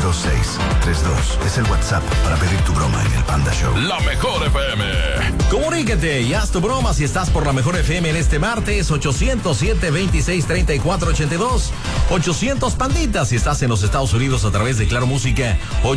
Es el WhatsApp para pedir tu broma en el Panda Show. La Mejor FM. Comuníquete y haz tu broma si estás por La Mejor FM en este martes. 807-2634-82. 800 Panditas si estás en los Estados Unidos a través de Claro Música.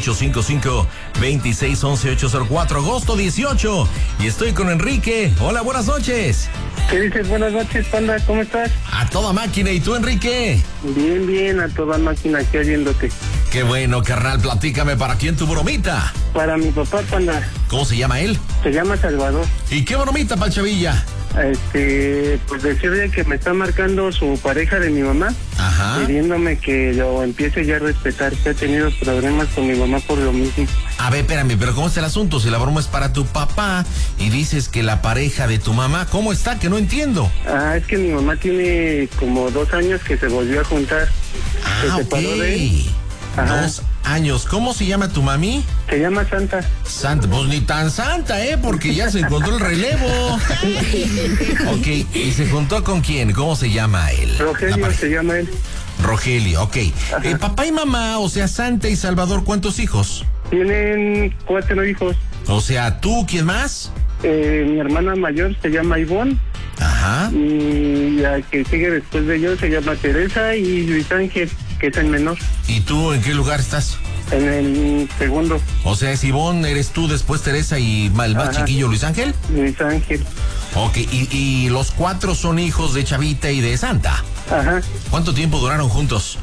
855-2611-804. Agosto 18. Y estoy con Enrique. Hola, buenas noches. ¿Qué dices? Buenas noches, Panda, ¿cómo estás? A toda máquina. ¿Y tú, Enrique? Bien, bien, a toda máquina, aquí oyéndote. Qué bueno, carnal. Platícame, ¿para quién tu bromita? Para mi papá, Panda. ¿Cómo se llama él? Se llama Salvador. ¿Y qué bromita, Palchavilla? Pues decirle que me está marcando su pareja de mi mamá. Ajá. Pidiéndome que lo empiece ya a respetar, que ha tenido problemas con mi mamá por lo mismo. A ver, espérame, pero ¿cómo está el asunto? Si la broma es para tu papá y dices que la pareja de tu mamá, ¿cómo está? Que no entiendo. Es que mi mamá tiene como 2 años que se volvió a juntar. Se separó de él. Ajá. 2 años. ¿Cómo se llama tu mami? Se llama Santa. Santa, pues ni tan santa, porque ya se encontró el relevo. Ok, ¿y se juntó con quién? ¿Cómo se llama él? Rogelio se llama él. Rogelio, ok. Papá y mamá, o sea, Santa y Salvador, ¿cuántos hijos? Tienen 4 hijos. O sea, ¿tú quién más? Mi hermana mayor se llama Ivonne. Ajá. Y la que sigue después de yo se llama Teresa y Luis Ángel, que es el menor. ¿Y tú en qué lugar estás? En el segundo. O sea, es Ivonne, eres tú, después Teresa y el más chiquillo Luis Ángel. Luis Ángel. Ok, y los 4 son hijos de Chavita y de Santa. Ajá. ¿Cuánto tiempo duraron juntos?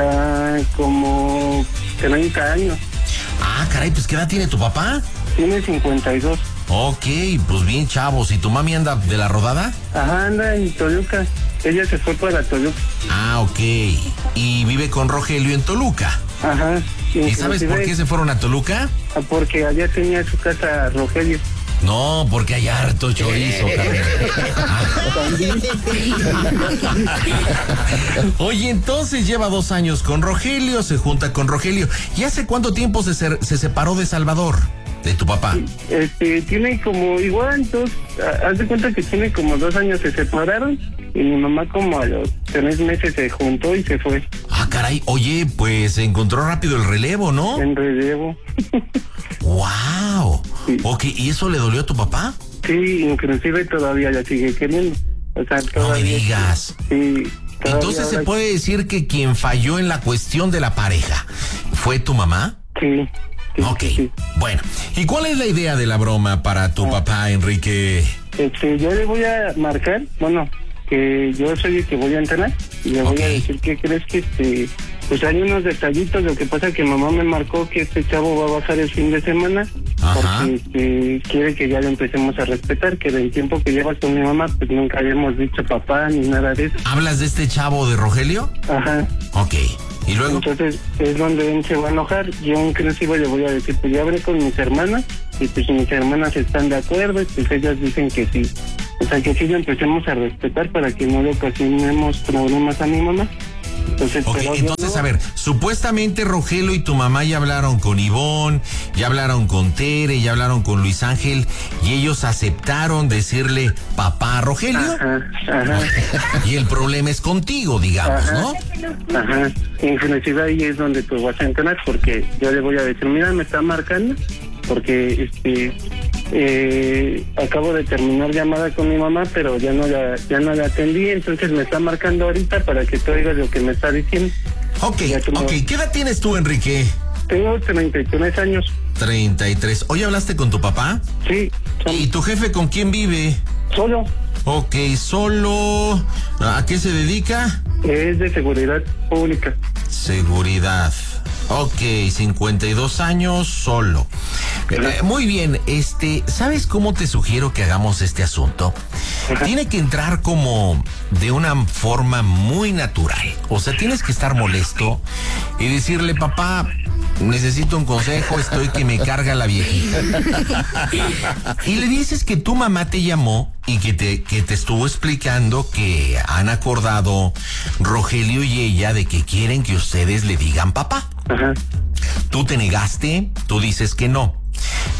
Como 30 años. Caray, pues ¿qué edad tiene tu papá? Tiene 52. Ok, pues bien chavos. ¿Y tu mami anda de la rodada? Ajá, anda en Toluca. Ella se fue para Toluca. Ok. ¿Y vive con Rogelio en Toluca? Ajá. ¿Y sabes por qué se fueron a Toluca? Porque allá tenía su casa Rogelio. No, porque hay harto chorizo, carnal. Oye, entonces lleva 2 años con Rogelio, se junta con Rogelio. ¿Y hace cuánto tiempo se separó de Salvador, de tu papá? Tiene como igual, entonces, haz de cuenta que tiene como 2 años, se separaron y mi mamá como a los 3 meses se juntó y se fue. Caray, oye, pues se encontró rápido el relevo, ¿no? En relevo. ¡Wow! Sí. Ok, ¿y eso le dolió a tu papá? Sí, inclusive todavía la sigue queriendo. O sea, todavía. No me digas. Sí. Entonces se puede decir que quien falló en la cuestión de la pareja fue tu mamá. Sí. Ok, sí. Bueno, ¿y cuál es la idea de la broma para tu papá, Enrique? Yo le voy a marcar, que yo soy el que voy a entrenar y le voy a decir que crees que pues hay unos detallitos. Lo que pasa es que mamá me marcó que este chavo va a bajar el fin de semana. Ajá. Porque quiere que ya lo empecemos a respetar, que del tiempo que llevas con mi mamá pues nunca habíamos dicho papá ni nada de eso. ¿Hablas de este chavo de Rogelio? Ajá. Ok, ¿y luego? Entonces es donde él se va a enojar. Yo inclusive le voy a decir, pues ya hablé con mis hermanas y pues mis hermanas están de acuerdo y pues ellas dicen que sí. O sea, que sí lo empecemos a respetar para que no le ocasionemos problemas a mi mamá. Entonces, a ver, supuestamente Rogelio y tu mamá ya hablaron con Ivonne, ya hablaron con Tere, ya hablaron con Luis Ángel y ellos aceptaron decirle papá a Rogelio. Ajá. Y el problema es contigo, digamos, ¿no? Ajá. Inclusive ahí es donde tú vas a entrar, porque yo le voy a decir, mira, me está marcando porque acabo de terminar llamada con mi mamá, pero ya no la atendí, entonces me está marcando ahorita para que tú oigas lo que me está diciendo. Ok. ¿Qué edad tienes tú, Enrique? Tengo 33 años. 33. ¿Hoy hablaste con tu papá? Sí. ¿Y tu jefe con quién vive? Solo. Ok, solo. ¿A qué se dedica? Es de seguridad pública. Seguridad. Ok, 52 años, solo. Muy bien, ¿sabes cómo te sugiero que hagamos este asunto? Ajá. Tiene que entrar como de una forma muy natural. O sea, tienes que estar molesto y decirle, papá, necesito un consejo, estoy que me carga la viejita. Y le dices que tu mamá te llamó y que te estuvo explicando que han acordado Rogelio y ella de que quieren que ustedes le digan papá. Ajá. Tú te negaste, tú dices que no.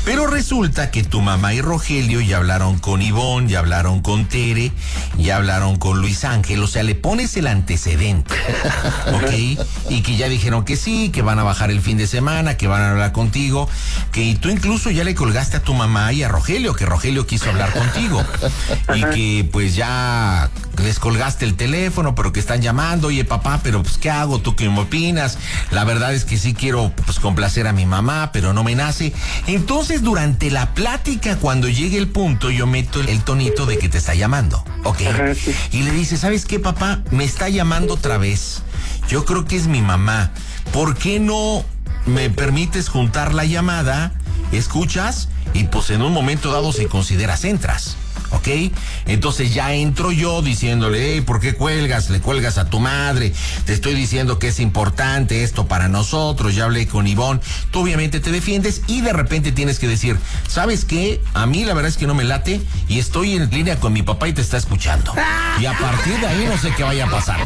Pero resulta que tu mamá y Rogelio ya hablaron con Ivonne, ya hablaron con Tere, ya hablaron con Luis Ángel, o sea, le pones el antecedente, ¿ok? Y que ya dijeron que sí, que van a bajar el fin de semana, que van a hablar contigo, que tú incluso ya le colgaste a tu mamá y a Rogelio, que Rogelio quiso hablar contigo, y que pues ya les colgaste el teléfono, pero que están llamando, oye papá, pero pues ¿qué hago? ¿Tú qué me opinas? La verdad es que sí quiero pues complacer a mi mamá, pero no me nace. Entonces durante la plática, cuando llegue el punto, yo meto el tonito de que te está llamando, ¿ok? Sí. Y le dice, ¿sabes qué papá? Me está llamando otra vez, yo creo que es mi mamá, ¿por qué no me permites juntar la llamada? ¿Escuchas? Y pues en un momento dado, si consideras, entras, ¿ok? Entonces ya entro yo diciéndole, hey, ¿por qué cuelgas? Le cuelgas a tu madre, te estoy diciendo que es importante esto para nosotros, ya hablé con Ivonne, tú obviamente te defiendes y de repente tienes que decir, ¿sabes qué? A mí la verdad es que no me late y estoy en línea con mi papá y te está escuchando. Y a partir de ahí no sé qué vaya a pasar.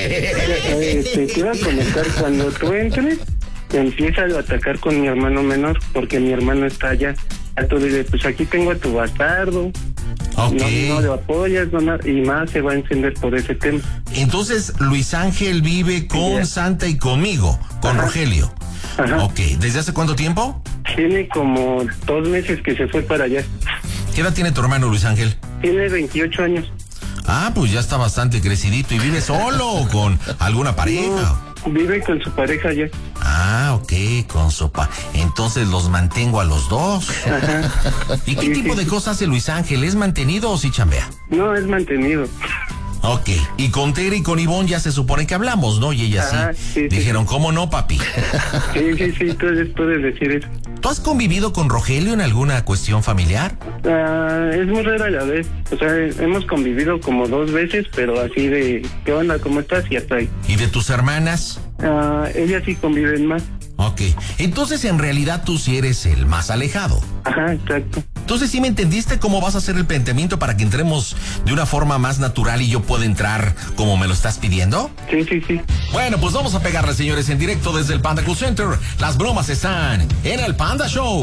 Te iba a comentar, cuando tú entres, te empiezas a atacar con mi hermano menor, porque mi hermano está allá. A tú dices, pues aquí tengo a tu bastardo. Ok. No lo apoyas, y más se va a encender por ese tema. Entonces Luis Ángel vive con Santa y conmigo, con Rogelio. Ajá. Ok, ¿desde hace cuánto tiempo? Tiene como 2 meses que se fue para allá. ¿Qué edad tiene tu hermano Luis Ángel? Tiene 28 años. Ah, pues ya está bastante crecidito. ¿Y vive solo o con alguna pareja? No, vive con su pareja allá. Ah, ok, con sopa. Entonces los mantengo a los dos. Ajá. ¿Y qué tipo de cosas hace Luis Ángel? ¿Es mantenido o sí chambea? No, es mantenido. Ok, y con Tere y con Ivonne ya se supone que hablamos, ¿no? Y ellas sí, dijeron, ¿cómo no, papi? Sí, tú puedes decir eso. ¿Tú has convivido con Rogelio en alguna cuestión familiar? Es muy rara la vez. O sea, hemos convivido como 2 veces, pero así de, ¿qué onda? ¿Cómo estás? Y hasta ahí. ¿Y de tus hermanas? Ellas sí conviven más. Ok, entonces en realidad tú sí eres el más alejado. Ajá, exacto. Entonces, ¿sí me entendiste cómo vas a hacer el planteamiento para que entremos de una forma más natural y yo pueda entrar como me lo estás pidiendo? Sí. Bueno, pues vamos a pegarle, señores, en directo desde el Panda Cool Center. Las bromas están en el Panda Show.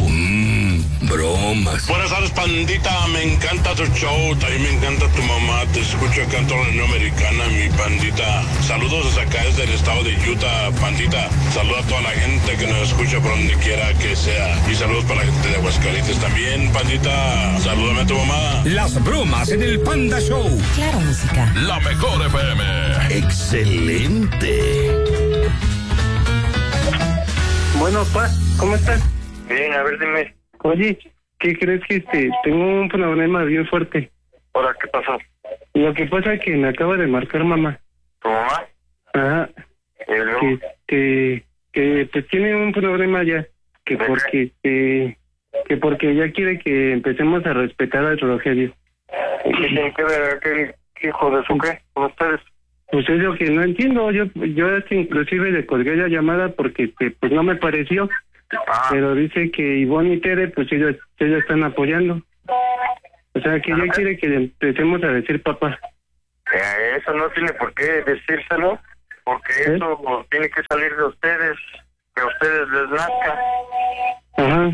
Bromas. Buenas tardes, pandita. Me encanta tu show. También me encanta tu mamá. Te escucho acá en toda la Unión Americana, mi pandita. Saludos desde acá, desde el estado de Utah, pandita. Saludos a toda la gente que nos escucha por donde quiera que sea. Y saludos para la gente de Aguascalientes también, pandita. Salúdame a tu mamá. Las bromas en el Panda Show. Claro, música. La mejor FM. Excelente. Bueno, pa, ¿cómo estás? Bien, a ver, dime. Oye, ¿qué crees que tengo un problema bien fuerte? ¿Ahora qué pasó? Lo que pasa es que me acaba de marcar mamá. ¿Tu mamá? Ajá. ¿Y luego? Que pues tiene un problema ya. Que ¿De porque ya quiere que empecemos a respetar al Rogelio. ¿Y qué tiene que ver aquel hijo de su qué con ustedes? Pues es lo que no entiendo. Yo hasta inclusive le colgué la llamada porque pues no me pareció. Pero dice que Ivonne y Tere pues ellos están apoyando. O sea que ya quiere que le empecemos a decir papá. Eso no tiene por qué decírselo, porque eso tiene que salir de ustedes, que a ustedes les nazca. Ajá.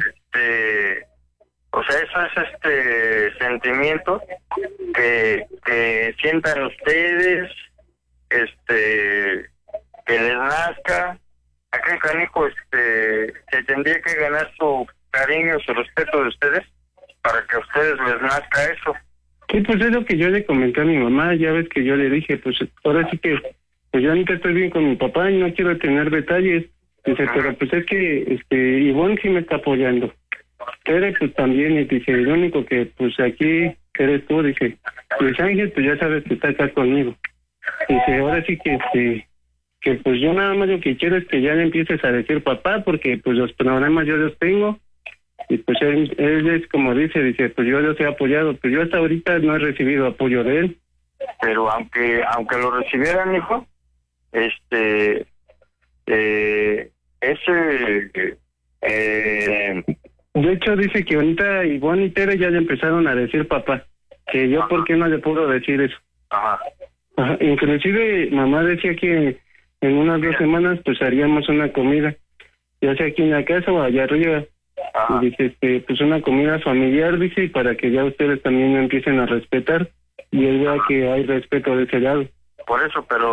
O sea, eso es sentimiento que sientan ustedes, que les nazca. Aquel canijo se tendría que ganar su cariño, su respeto de ustedes, para que a ustedes les nazca eso. Sí, pues es lo que yo le comenté a mi mamá. Ya ves que yo le dije, pues ahora sí que pues yo ahorita estoy bien con mi papá y no quiero tener detalles. Dice, pero pues es que Ivonne sí me está apoyando. Tere pues también, y dice, lo único que pues aquí eres tú, dice, Luis Ángel pues ya sabes que está acá conmigo. Dice, ahora sí que pues yo nada más lo que quiero es que ya le empieces a decir papá, porque pues los problemas yo los tengo. Y pues él es como dice, pues yo los he apoyado, pues yo hasta ahorita no he recibido apoyo de él. Pero aunque lo recibieran, hijo, de hecho dice que ahorita Ivonne y Tere ya le empezaron a decir papá, que yo por qué no le puedo decir eso. Ajá. Inclusive mamá decía que en unas 2 semanas pues haríamos una comida, ya sea aquí en la casa o allá arriba, Ajá. Y dice, pues una comida familiar, dice, y para que ya ustedes también me empiecen a respetar y él vea que hay respeto de ese lado. Por eso, pero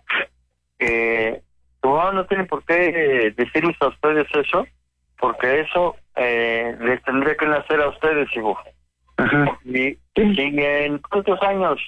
tu mamá no tiene por qué decirles a ustedes eso, porque eso les tendría que nacer a ustedes, hijo. Ajá. Y en cuántos años,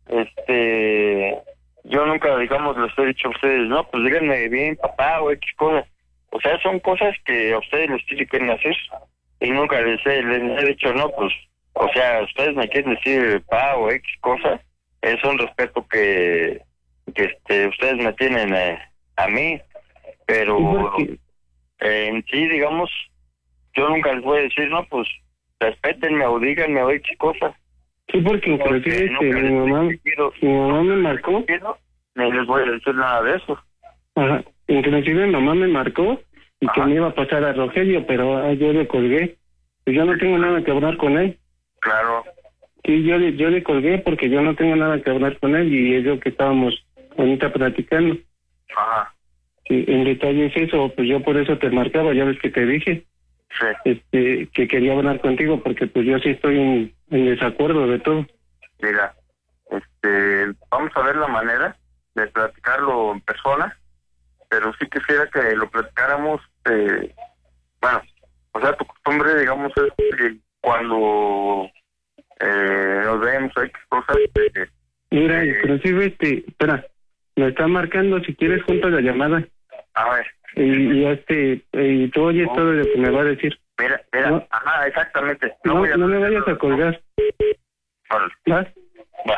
yo nunca, digamos, les he dicho a ustedes, no, pues díganme bien, papá, o X cosas. O sea, son cosas que a ustedes les tienen que nacer, y nunca les he dicho, no, pues, o sea, ustedes me quieren decir papá o X cosas, es un respeto que ustedes me tienen a mí, pero en sí, digamos, yo nunca les voy a decir, no, pues, respétenme o díganme o X cosas. Sí, porque inclusive mi mamá me marcó. No les voy a decir nada de eso. Ajá. Inclusive mi mamá me marcó y que me iba a pasar a Rogelio, pero yo le colgué. Pues yo no tengo nada que hablar con él. Claro. Sí, yo le colgué porque yo no tengo nada que hablar con él y es lo que estábamos ahorita platicando. Ajá. Sí, en detalle es eso, pues yo por eso te marcaba, ya ves que te dije. Sí. Que quería hablar contigo porque pues yo sí estoy en desacuerdo de todo. Mira, vamos a ver la manera de platicarlo en persona, pero sí quisiera que lo platicáramos, bueno, o sea, tu costumbre, digamos, es que cuando nos vemos, hay cosas... Mira, inclusive, espera, me está marcando, si quieres junto a la llamada. A ver. Y tú oyes todo lo que me va a decir. Mira, no, ajá, exactamente. No me vayas a colgar. Vale. ¿Va?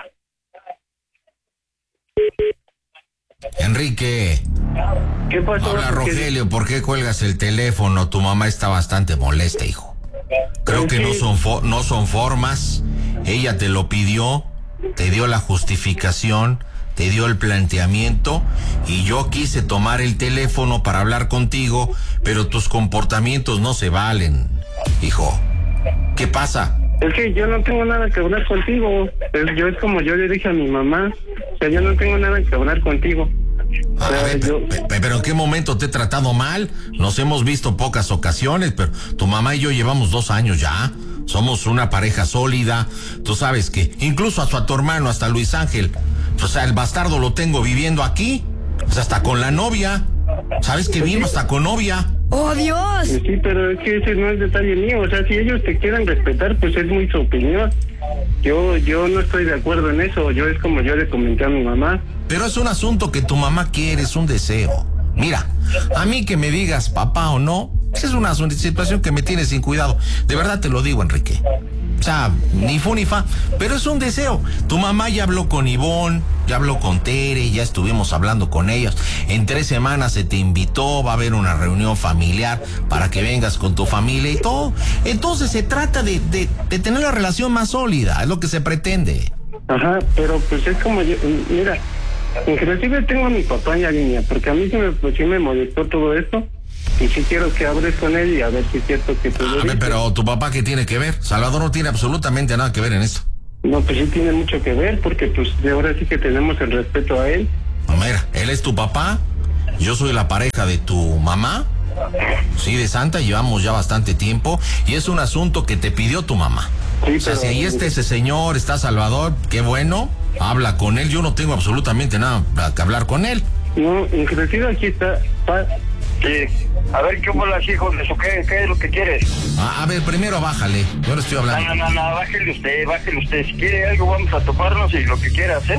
Enrique. ¿Qué pasó? Hola, Rogelio, ¿por qué cuelgas el teléfono? Tu mamá está bastante molesta, hijo. Creo que no son formas. Ella te lo pidió, te dio la justificación, te dio el planteamiento y yo quise tomar el teléfono para hablar contigo, pero tus comportamientos no se valen, hijo. ¿Qué pasa? Es que yo no tengo nada que hablar contigo. Yo es como yo le dije a mi mamá. O sea, yo no tengo nada que hablar contigo. A ver, pero ¿en qué momento te he tratado mal? Nos hemos visto pocas ocasiones, pero tu mamá y yo llevamos 2 años ya. Somos una pareja sólida. Tú sabes que incluso hasta a tu hermano, hasta Luis Ángel, o sea, el bastardo lo tengo viviendo aquí. O sea, hasta con la novia. ¿Sabes que vino hasta con novia? ¡Oh, Dios! Sí, pero es que ese no es detalle mío. O sea, si ellos te quieren respetar, pues es muy su opinión. Yo no estoy de acuerdo en eso. Yo es como yo le comenté a mi mamá. Pero es un asunto que tu mamá quiere, es un deseo. Mira, a mí que me digas papá o no, es una situación que me tiene sin cuidado. De verdad te lo digo, Enrique. O sea, ni fu ni fa, pero es un deseo. Tu mamá ya habló con Ivonne, ya habló con Tere, ya estuvimos hablando con ellos. En 3 semanas se te invitó, va a haber una reunión familiar para que vengas con tu familia y todo. Entonces se trata de tener la relación más sólida, es lo que se pretende. Ajá, pero pues es como yo, mira, inclusive tengo a mi papá en la línea, porque a mí sí me molestó todo esto. Y sí quiero que hables con él y a ver si es cierto que tú lo dices. Pero tu papá, ¿qué tiene que ver? Salvador no tiene absolutamente nada que ver en esto. No, pues sí tiene mucho que ver, porque pues de ahora sí que tenemos el respeto a él. No, mira, él es tu papá, yo soy la pareja de tu mamá, sí, de Santa, llevamos ya bastante tiempo, y es un asunto que te pidió tu mamá. Sí, o sea, pero... si ahí está ese señor, está Salvador, qué bueno, habla con él, yo no tengo absolutamente nada que hablar con él. No, inclusive aquí está... Sí. A ver, ¿qué bolas, hijo de eso? ¿Qué es lo que quieres? A ver, primero bájale, yo no estoy hablando. No, bájele usted. Si quiere algo, vamos a toparnos y lo que quieras, ¿eh?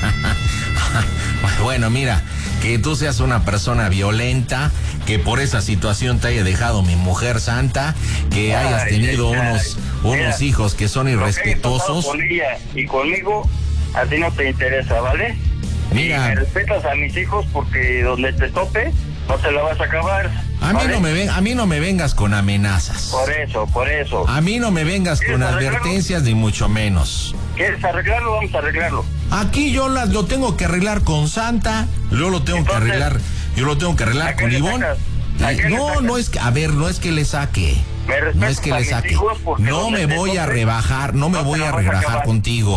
Bueno, mira, que tú seas una persona violenta, que por esa situación te haya dejado mi mujer Santa, que hayas tenido unos hijos que son irrespetuosos. Con ella y conmigo, a ti no te interesa, ¿vale? Mira, y me respetas a mis hijos porque donde te tope, no te la vas a acabar. A mí no me vengas con amenazas. Por eso. A mí no me vengas con advertencias ni mucho menos. ¿Quieres arreglarlo? Vamos a arreglarlo. Aquí yo lo tengo que arreglar con Santa, yo lo tengo que arreglar con Ivonne. No es que, a ver, no es que le saque. No es que le saque. No me voy a rebajar, contigo.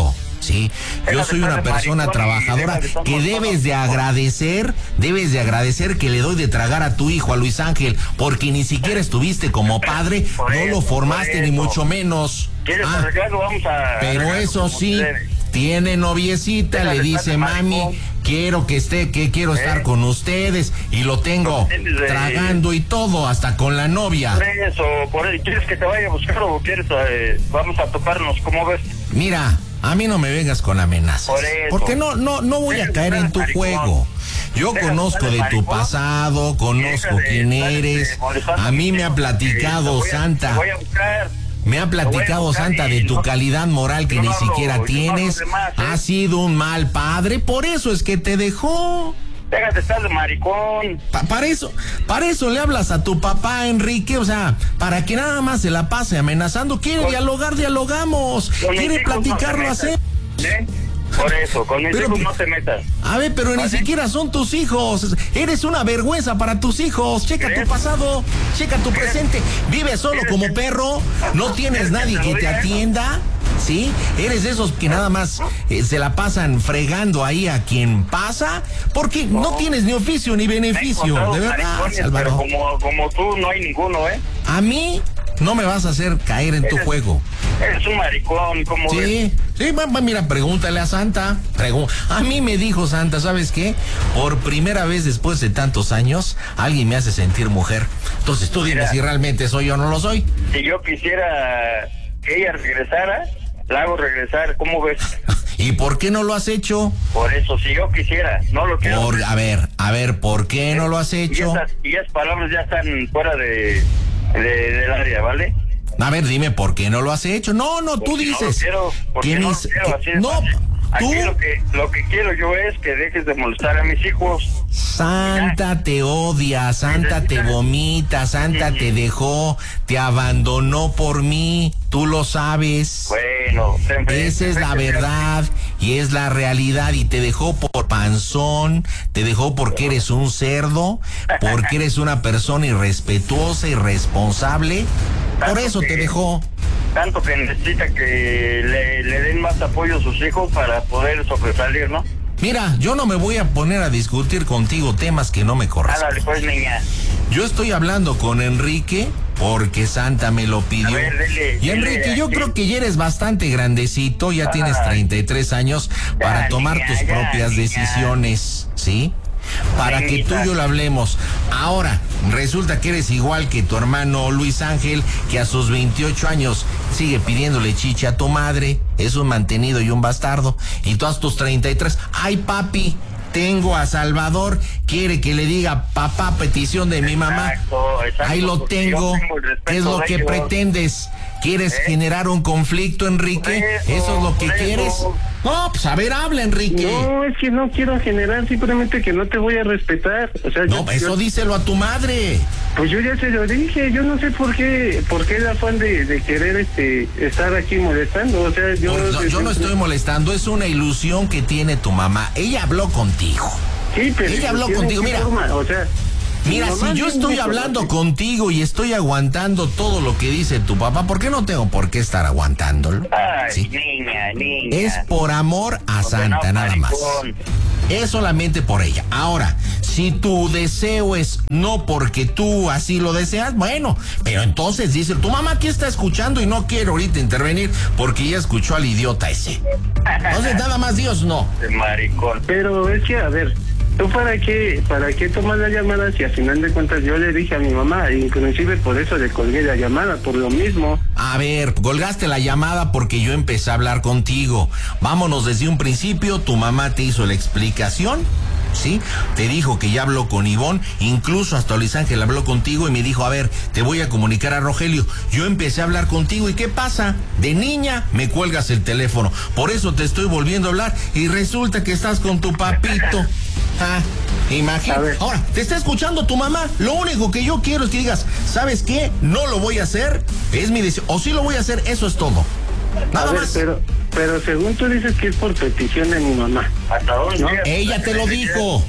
Sí, yo soy una persona trabajadora que debes de agradecer que le doy de tragar a tu hijo, a Luis Ángel, porque ni siquiera estuviste como padre, no lo formaste ni mucho menos. ¿Quieres arreglarlo? Vamos a... Pero eso sí, tiene noviecita, le dice mami, quiero estar con ustedes, y lo tengo tragando y todo, hasta con la novia. Por eso, ¿quieres que te vaya a buscar o quieres, vamos a toparnos? ¿Cómo ves? Mira, a mí no me vengas con amenazas, porque no voy a caer en tu juego. Yo conozco de tu pasado, conozco quién eres. A mí me ha platicado Santa. Me ha platicado Santa de tu calidad moral que ni siquiera tienes. Has sido un mal padre, por eso es que te dejó. Déjate estar de maricón. Para eso le hablas a tu papá, Enrique, o sea, para que nada más se la pase amenazando. Quiere dialogar, dialogamos. Quiere platicarlo, hacer. Por eso, con mis hijos no te metas. A ver, pero ni siquiera son tus hijos. Eres una vergüenza para tus hijos. Checa tu pasado, checa tu presente. Vives solo como perro, no tienes nadie que te atienda. ¿Sí? Eres de esos que nada más se la pasan fregando ahí a quien pasa, porque no tienes ni oficio ni beneficio, de verdad, Salvador. Pero como tú no hay ninguno, ¿eh? A mí no me vas a hacer caer en tu juego. Eres un maricón, ¿cómo ves? Sí, mira, pregúntale a Santa. A mí me dijo Santa, ¿sabes qué? Por primera vez después de tantos años, alguien me hace sentir mujer. Entonces tú dime si realmente soy o no lo soy. Si yo quisiera que ella regresara, la hago regresar, ¿cómo ves? ¿Y por qué no lo has hecho? Por eso, si yo quisiera, no lo quiero. A ver, ¿por qué no lo has hecho? Y esas palabras ya están fuera del área, ¿vale? A ver, dime, ¿por qué no lo has hecho? No, tú dices. Aquí lo que quiero yo es que dejes de molestar a mis hijos. Santa te odia, Santa te vomita, Santa te dejó, te abandonó por mí, tú lo sabes. Bueno, esa es la verdad y es la realidad, y te dejó por panzón, te dejó porque eres un cerdo, porque eres una persona irrespetuosa, irresponsable, por eso te dejó. Tanto que necesita que le den más apoyo a sus hijos para poder sobresalir, ¿no? Mira, yo no me voy a poner a discutir contigo temas que no me corresponden. Ándale, pues, niña. Yo estoy hablando con Enrique porque Santa me lo pidió. A ver, dile, Enrique, yo creo que ya eres bastante grandecito, ya tienes 33 años para tomar tus propias decisiones, ¿sí? Para que tú y yo lo hablemos. Ahora, resulta que eres igual que tu hermano Luis Ángel, que a sus 28 años sigue pidiéndole chicha a tu madre. Es un mantenido y un bastardo. Y tú a tus 33, ay papi, tengo a Salvador, quiere que le diga papá, petición de mi mamá. Exacto, ahí lo tengo. ¿Qué es lo que pretendes? ¿Quieres generar un conflicto, Enrique? ¿Eso es lo que quieres? No, pues a ver, habla, Enrique. No, es que no quiero generar, simplemente que no te voy a respetar. O sea, no, eso díselo a tu madre. Pues yo ya se lo dije, yo no sé por qué el afán de querer estar aquí molestando. O sea, yo no estoy molestando, es una ilusión que tiene tu mamá. Ella habló contigo. Sí, pero ella habló contigo, mira. O sea, mira, si yo estoy hablando contigo y estoy aguantando todo lo que dice tu papá, ¿por qué no tengo por qué estar aguantándolo? Ay, ¿sí? Niña. Es por amor a Santa, nada más. Es solamente por ella. Ahora, si tu deseo es no porque tú así lo deseas, bueno, pero entonces dice, tu mamá aquí está escuchando y no quiere ahorita intervenir porque ya escuchó al idiota ese. Entonces, nada más Dios no. Maricón. Pero es que, a ver, ¿tú para qué tomas la llamada si al final de cuentas yo le dije a mi mamá, inclusive por eso le colgué la llamada, por lo mismo? A ver, colgaste la llamada porque yo empecé a hablar contigo. Vámonos desde un principio, tu mamá te hizo la explicación, ¿sí? Te dijo que ya habló con Ivonne, incluso hasta Luis Ángel habló contigo y me dijo, a ver, te voy a comunicar a Rogelio. Yo empecé a hablar contigo y ¿qué pasa? De niña me cuelgas el teléfono, por eso te estoy volviendo a hablar y resulta que estás con tu papito. Imagínate. Ahora, te está escuchando tu mamá. Lo único que yo quiero es que digas, ¿sabes qué? No lo voy a hacer, es mi decisión. O sí lo voy a hacer, eso es todo. Nada más. Pero según tú dices que es por petición de mi mamá. ¿Hasta dónde? ¿No? Ella te lo dijo.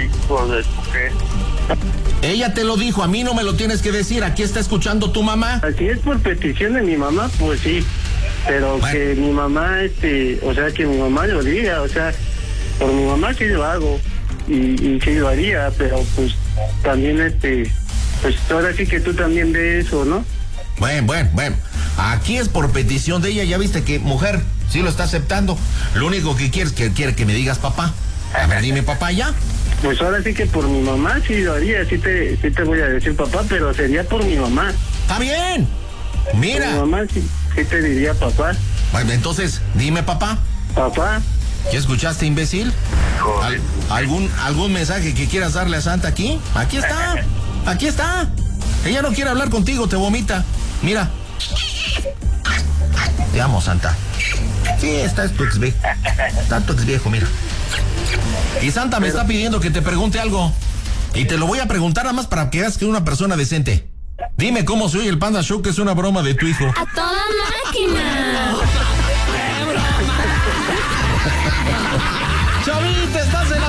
Ella te lo dijo, a mí no me lo tienes que decir. Aquí está escuchando tu mamá. Si es por petición de mi mamá, pues sí. pero Bueno. que mi mamá, o sea, que mi mamá lo diga, o sea, por mi mamá sí lo hago y sí lo haría, pero pues también, pues ahora sí que tú también ves eso, ¿no? Bueno. Aquí es por petición de ella, ya viste que mujer sí lo está aceptando. Lo único que quiere es que me digas papá. A ver, dime papá ya. Pues ahora sí que por mi mamá sí lo haría, sí te voy a decir papá, pero sería por mi mamá. Está bien. Por mi Mira. mamá sí te diría papá. Bueno, entonces, dime papá. Papá, ¿Ya escuchaste, imbécil? Joder. ¿Algún mensaje que quieras darle a Santa aquí? Aquí está. Ella no quiere hablar contigo, te vomita. Mira. Te amo, Santa. Sí, está tu ex viejo. Está tu ex viejo, mira. Y Santa me está pidiendo que te pregunte algo. Y te lo voy a preguntar nada más para que veas que es una persona decente. Dime cómo se oye el Panda Show, que es una broma de tu hijo. ¡A toda máquina!